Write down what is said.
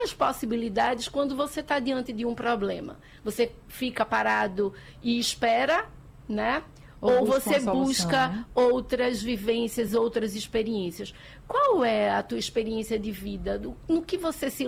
as possibilidades quando você está diante de um problema. Você fica parado e espera, né? Ou você busca outras vivências, outras experiências. Qual é a tua experiência de vida? No que você se